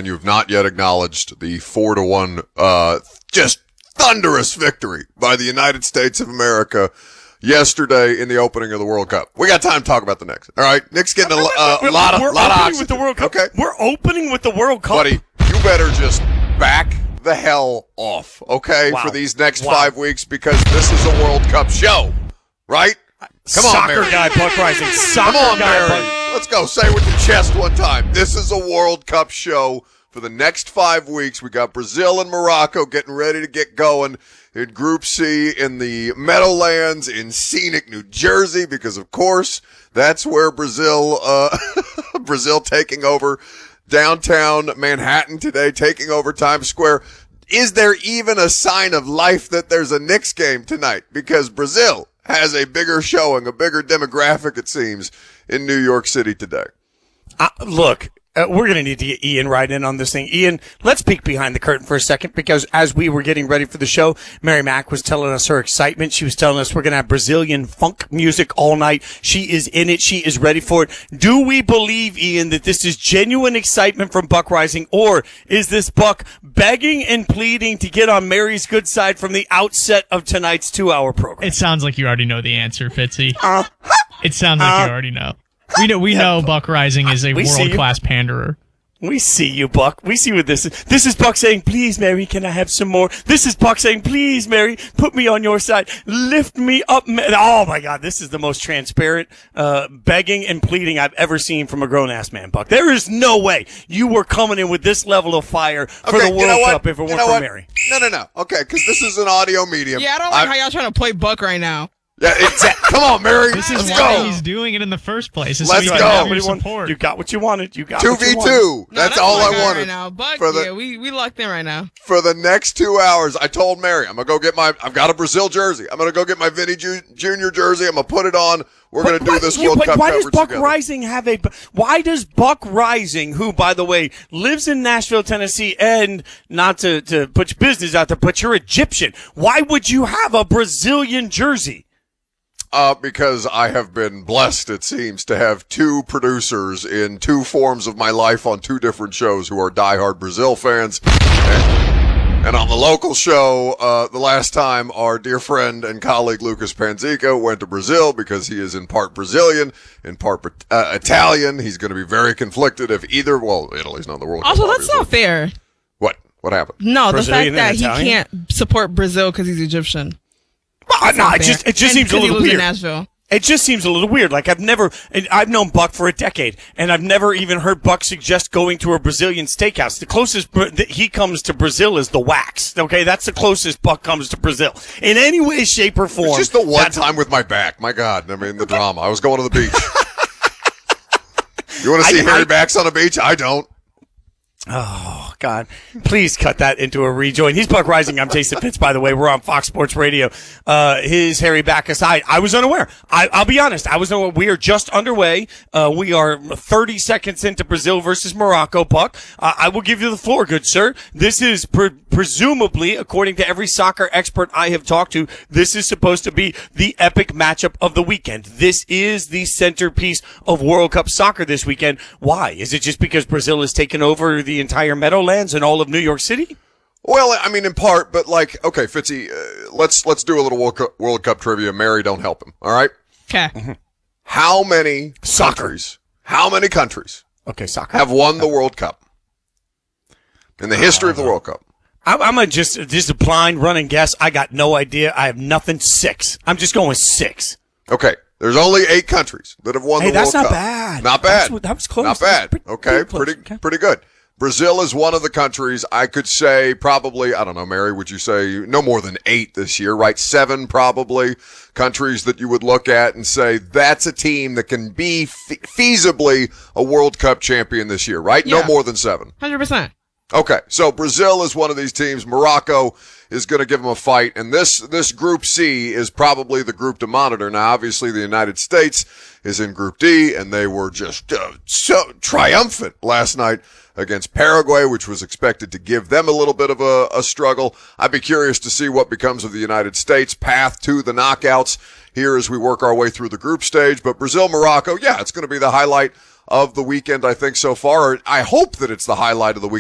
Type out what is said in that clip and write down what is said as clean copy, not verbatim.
and you've not yet acknowledged the 4-1, just thunderous victory by the United States of America yesterday in the opening of the World Cup. We got time to talk about the Knicks. All right, Knicks getting a lot of oxygen. With the World Cup. Okay, we're opening with the World Cup, buddy. You better just back the hell off, okay, for these next 5 weeks, because this is a World Cup show, right? Come on, soccer Mary. guy, Buck Rising. Soccer Come on, guy, Mary. Let's go. Say it with your chest one time. This is a World Cup show for the next 5 weeks. We got Brazil and Morocco getting ready to get going in Group C in the Meadowlands in scenic New Jersey, because of course that's where Brazil taking over downtown Manhattan today, taking over Times Square. Is there even a sign of life that there's a Knicks game tonight? Because Brazil has a bigger showing, a bigger demographic, it seems, in New York City today. Look, we're going to need to get Ian right in on this thing. Ian, let's peek behind the curtain for a second, because as we were getting ready for the show, Mary Mack was telling us her excitement. She was telling us we're going to have Brazilian funk music all night. She is in it. She is ready for it. Do we believe, Ian, that this is genuine excitement from Buck Rising, or is this Buck begging and pleading to get on Mary's good side from the outset of tonight's 2-hour program? It sounds like you already know the answer, Fitzy. It sounds like you already know. We know Buck Rising is a world-class panderer. We see you, Buck. We see what this is. This is Buck saying, please, Mary, can I have some more? This is Buck saying, please, Mary, put me on your side. Lift me up. Oh, my God. This is the most transparent begging and pleading I've ever seen from a grown-ass man, Buck. There is no way you were coming in with this level of fire for the World Cup if it weren't for Mary. No. Okay, because this is an audio medium. Yeah, I don't like how y'all trying to play Buck right now. Yeah, come on, Mary. This is Let's why go. he's doing it in the first place. Let's go. You got what you wanted. You got 2v2. That's all I wanted. Right now. Buck, we locked in right now. For the next 2 hours, I told Mary, I'm going to go get I've got a Brazil jersey. I'm going to go get my Vinny Jr. jersey. I'm going to put it on. We're going to do this World Cup why coverage does Buck together. Rising why does Buck Rising, who, by the way, lives in Nashville, Tennessee, and not to put your business out there, but you're Egyptian, why would you have a Brazilian jersey? Because I have been blessed, it seems, to have two producers in two forms of my life on two different shows who are diehard Brazil fans. And on the local show, the last time our dear friend and colleague Lucas Panzica went to Brazil because he is in part Brazilian, in part Italian. He's going to be very conflicted if Italy's not in the World Cup. Also, that's not fair. What happened? No, Brazilian the fact that he Italian? can't support Brazil because he's Egyptian. It just seems a little weird. weird. In Nashville. It just seems a little weird. Like I've known Buck for a decade, and I've never even heard Buck suggest going to a Brazilian steakhouse. The closest that he comes to Brazil is the Wax. Okay, that's the closest Buck comes to Brazil in any way, shape, or form. It's just the one time with my back. My God, I mean the drama. I was going to the beach. You want to see hairy backs on a beach? I don't. Oh, God. Please cut that into a rejoin. He's Buck Rising. I'm Jason Fitz, by the way. We're on Fox Sports Radio. His hairy back aside, I was unaware. I'll be honest. I was unaware. We are just underway. We are 30 seconds into Brazil versus Morocco, Buck. I will give you the floor, good sir. This is presumably, according to every soccer expert I have talked to, this is supposed to be the epic matchup of the weekend. This is the centerpiece of World Cup soccer this weekend. Why? Is it just because Brazil has taken over the entire Meadowlands and all of New York City? Well, I mean, in part, but okay, Fitzy, let's do a little World Cup trivia. Mary, don't help him. All right. Okay. How many countries Okay, soccer have won the World Cup in the history of the World Cup? I'm just a blind running guess. I got no idea. I have nothing. 6. I'm just going with 6. Okay. There's only 8 countries that have won the World Cup. That's not bad. Not bad. That was close. Not bad. Pretty close. Pretty good. Brazil is one of the countries. I could say probably, I don't know, Mary, would you say no more than 8 this year, right? 7 probably countries that you would look at and say that's a team that can be feasibly a World Cup champion this year, right? Yeah. No more than 7. 100%. Okay, so Brazil is one of these teams. Morocco is going to give them a fight, and this Group C is probably the group to monitor. Now, obviously, the United States is in Group D, and they were just so triumphant last night against Paraguay, which was expected to give them a little bit of a struggle. I'd be curious to see what becomes of the United States' path to the knockouts here as we work our way through the group stage. But Brazil, Morocco, yeah, it's going to be the highlight of the weekend, I think, so far. I hope that it's the highlight of the weekend.